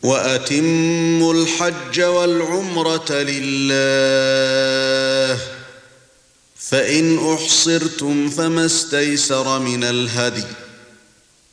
وَأَتِمُّوا الْحَجَّ وَالْعُمْرَةَ لِلَّهِ فَإِنْ أُحْصِرْتُمْ فَمَا اسْتَيْسَرَ مِنَ الْهَدْيِ